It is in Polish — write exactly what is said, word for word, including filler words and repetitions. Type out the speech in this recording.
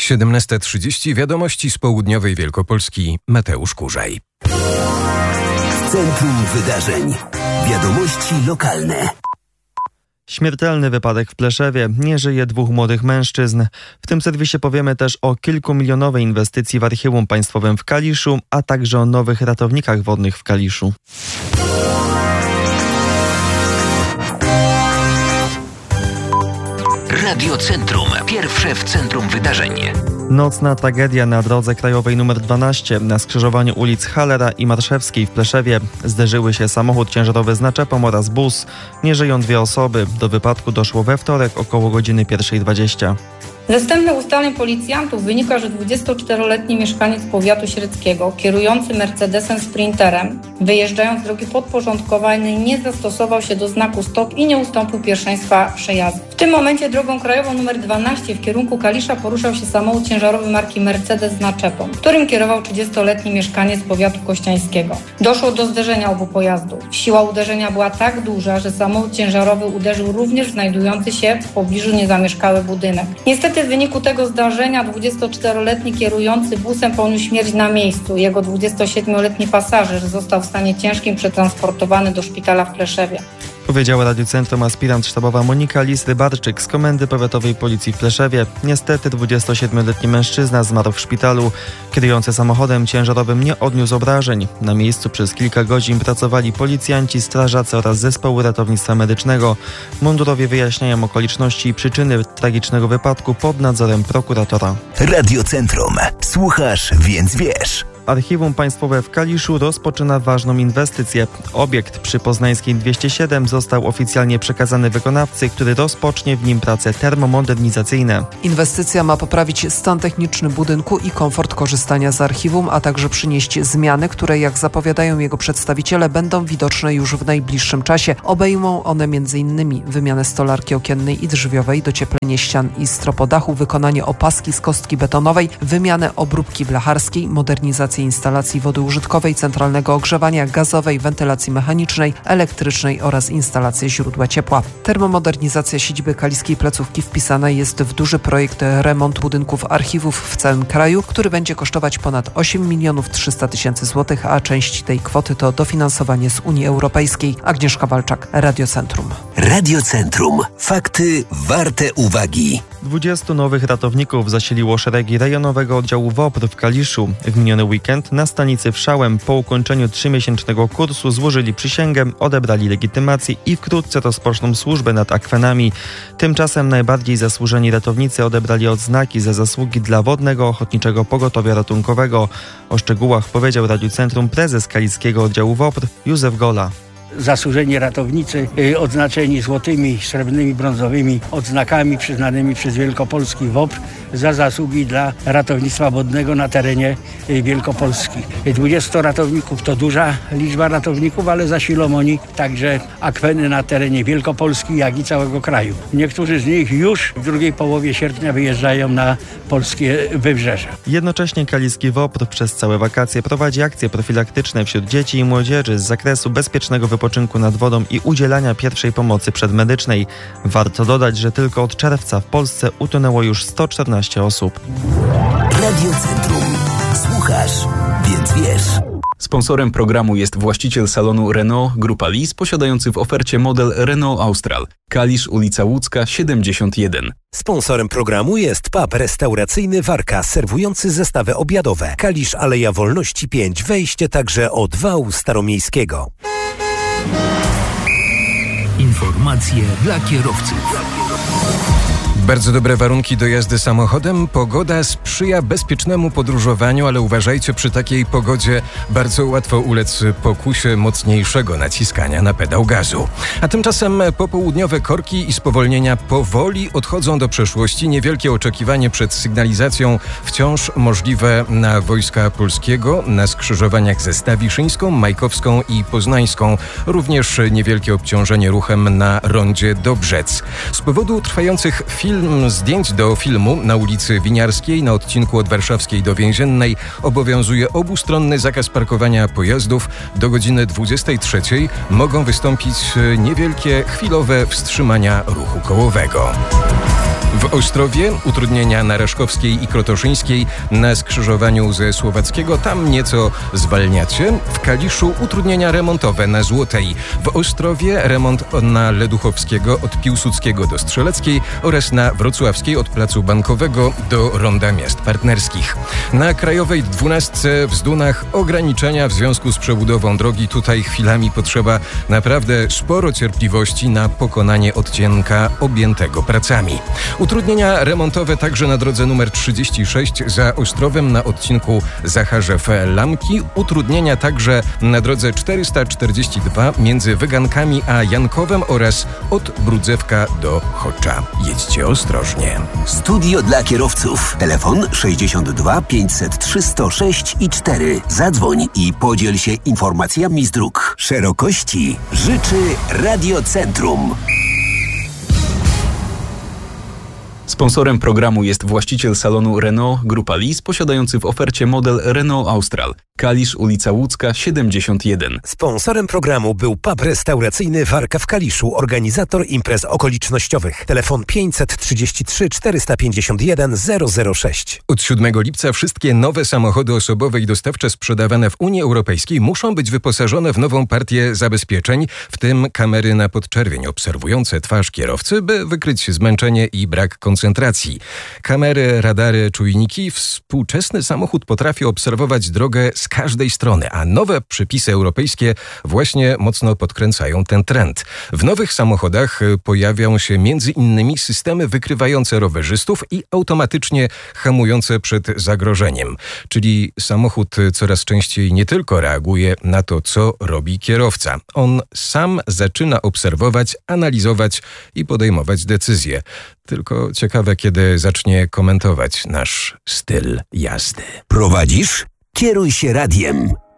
siedemnasta trzydzieści. Wiadomości z południowej Wielkopolski. Mateusz Kurzaj. Centrum Wydarzeń. Wiadomości lokalne. Śmiertelny wypadek w Pleszewie. Nie żyje dwóch młodych mężczyzn. W tym serwisie powiemy też o kilkumilionowej inwestycji w Archiwum Państwowym w Kaliszu, a także o nowych ratownikach wodnych w Kaliszu. Radio Centrum. Pierwsze w centrum wydarzeń. Nocna tragedia na drodze krajowej nr dwanaście na skrzyżowaniu ulic Hallera i Marszewskiej w Pleszewie. Zderzyły się samochód ciężarowy z naczepą oraz bus. Nie żyją dwie osoby. Do wypadku doszło we wtorek około godziny pierwsza dwadzieścia. Ze wstępnych ustaleń policjantów wynika, że dwudziestoczteroletni mieszkaniec powiatu średzkiego, kierujący Mercedesem Sprinterem, wyjeżdżając z drogi podporządkowanej, nie zastosował się do znaku stop i nie ustąpił pierwszeństwa przejazdu. W tym momencie drogą krajową nr dwanaście w kierunku Kalisza poruszał się samochód ciężarowy marki Mercedes z naczepą, którym kierował trzydziestoletni mieszkaniec powiatu kościańskiego. Doszło do zderzenia obu pojazdów. Siła uderzenia była tak duża, że samochód ciężarowy uderzył również znajdujący się w pobliżu niezamieszkały budynek. Niestety w wyniku tego zdarzenia dwudziestoczteroletni kierujący busem poniósł śmierć na miejscu. Jego dwudziestosiedmioletni pasażer został w stanie ciężkim przetransportowany do szpitala w Pleszewie. Powiedziała Radiu Centrum aspirant sztabowa Monika Lis-Rybarczyk z Komendy Powiatowej Policji w Pleszewie. Niestety dwudziestosiedmioletni mężczyzna zmarł w szpitalu. Kierujący samochodem ciężarowym nie odniósł obrażeń. Na miejscu przez kilka godzin pracowali policjanci, strażacy oraz zespoły ratownictwa medycznego. Mundurowie wyjaśniają okoliczności i przyczyny tragicznego wypadku pod nadzorem prokuratora. Radio Centrum. Słuchasz, więc wiesz. Archiwum Państwowe w Kaliszu rozpoczyna ważną inwestycję. Obiekt przy Poznańskiej dwieście siedem został oficjalnie przekazany wykonawcy, który rozpocznie w nim prace termomodernizacyjne. Inwestycja ma poprawić stan techniczny budynku i komfort korzystania z archiwum, a także przynieść zmiany, które, jak zapowiadają jego przedstawiciele, będą widoczne już w najbliższym czasie. Obejmą one między innymi wymianę stolarki okiennej i drzwiowej, docieplenie ścian i stropodachu, wykonanie opaski z kostki betonowej, wymianę obróbki blacharskiej, modernizację instalacji wody użytkowej, centralnego ogrzewania, gazowej, wentylacji mechanicznej, elektrycznej oraz instalację źródła ciepła. Termomodernizacja siedziby kaliskiej placówki wpisana jest w duży projekt remont budynków archiwów w całym kraju, który będzie kosztować ponad osiem milionów trzysta tysięcy złotych, a część tej kwoty to dofinansowanie z Unii Europejskiej. Agnieszka Walczak, Radio Centrum. Radio Centrum. Fakty warte uwagi. dwudziestu nowych ratowników zasiliło szeregi rejonowego oddziału W O P R w Kaliszu. W miniony weekend na stanicy Wszałem po ukończeniu trzymiesięcznego kursu złożyli przysięgę, odebrali legitymację i wkrótce rozpoczną służbę nad akwenami. Tymczasem najbardziej zasłużeni ratownicy odebrali odznaki za zasługi dla Wodnego Ochotniczego Pogotowia Ratunkowego. O szczegółach powiedział Radiu Centrum prezes Kaliskiego Oddziału W O P R Józef Gola. Zasłużeni ratownicy odznaczeni złotymi, srebrnymi, brązowymi odznakami przyznanymi przez Wielkopolski W O P R za zasługi dla ratownictwa wodnego na terenie Wielkopolski. dwudziestu ratowników to duża liczba ratowników, ale zasilą oni także akweny na terenie Wielkopolski, jak i całego kraju. Niektórzy z nich już w drugiej połowie sierpnia wyjeżdżają na polskie wybrzeże. Jednocześnie Kaliski W O P R przez całe wakacje prowadzi akcje profilaktyczne wśród dzieci i młodzieży z zakresu bezpiecznego wypoczynku nad wodą i udzielania pierwszej pomocy przedmedycznej. Warto dodać, że tylko od czerwca w Polsce utonęło już sto czternaście osób. Radio Centrum. Słuchasz, więc wiesz. Sponsorem programu jest właściciel salonu Renault Grupa Lis, posiadający w ofercie model Renault Austral. Kalisz, ulica Łódzka, siedemdziesiąt jeden. Sponsorem programu jest pub restauracyjny Warka, serwujący zestawy obiadowe. Kalisz, Aleja Wolności pięć, wejście także od wału staromiejskiego. Informacje dla kierowców. Bardzo dobre warunki do jazdy samochodem. Pogoda sprzyja bezpiecznemu podróżowaniu, ale uważajcie, przy takiej pogodzie bardzo łatwo ulec pokusie mocniejszego naciskania na pedał gazu. A tymczasem popołudniowe korki i spowolnienia powoli odchodzą do przeszłości. Niewielkie oczekiwanie przed sygnalizacją wciąż możliwe na Wojska Polskiego, na skrzyżowaniach ze Stawiszyńską, Majkowską i Poznańską. Również niewielkie obciążenie ruchem na rondzie Dobrzec. Z powodu trwających film zdjęć do filmu na ulicy Winiarskiej na odcinku od Warszawskiej do Więziennej obowiązuje obustronny zakaz parkowania pojazdów. Do godziny dwudziestej trzeciej mogą wystąpić niewielkie, chwilowe wstrzymania ruchu kołowego. W Ostrowie utrudnienia na Raszkowskiej i Krotoszyńskiej na skrzyżowaniu ze Słowackiego, tam nieco zwalniacie. W Kaliszu utrudnienia remontowe na Złotej. W Ostrowie remont na Leduchowskiego od Piłsudskiego do Strzeleckiej oraz na Wrocławskiej od Placu Bankowego do Ronda Miast Partnerskich. Na Krajowej dwunastce w Zdunach ograniczenia w związku z przebudową drogi. Tutaj chwilami potrzeba naprawdę sporo cierpliwości na pokonanie odcinka objętego pracami. Utrudnienia remontowe także na drodze numer trzydzieści sześć za Ostrowem na odcinku Zacharzew-Lamki. Utrudnienia także na drodze czterysta czterdzieści dwa między Wygankami a Jankowem oraz od Brudzewka do Chocza. Jedźcie ostrożnie. Studio dla kierowców. Telefon sześćdziesiąt dwa pięćset trzy sto sześć i cztery. Zadzwoń i podziel się informacjami z dróg. Szerokości życzy Radiocentrum. Sponsorem programu jest właściciel salonu Renault Grupa Lis, posiadający w ofercie model Renault Austral. Kalisz, ulica Łódzka, siedemdziesiąt jeden. Sponsorem programu był pub restauracyjny Warka w Kaliszu, organizator imprez okolicznościowych. Telefon pięćset trzydzieści trzy czterysta pięćdziesiąt jeden zero zero sześć. Od siódmego lipca wszystkie nowe samochody osobowe i dostawcze sprzedawane w Unii Europejskiej muszą być wyposażone w nową partię zabezpieczeń, w tym kamery na podczerwień obserwujące twarz kierowcy, by wykryć zmęczenie i brak koncentracji. Kamery, radary, czujniki. Współczesny samochód potrafi obserwować drogę z każdej strony, a nowe przepisy europejskie właśnie mocno podkręcają ten trend. W nowych samochodach pojawią się między innymi systemy wykrywające rowerzystów i automatycznie hamujące przed zagrożeniem. Czyli samochód coraz częściej nie tylko reaguje na to, co robi kierowca. On sam zaczyna obserwować, analizować i podejmować decyzje. Tylko ciekawe, kiedy zacznie komentować nasz styl jazdy. Prowadzisz? Kieruj się radiem.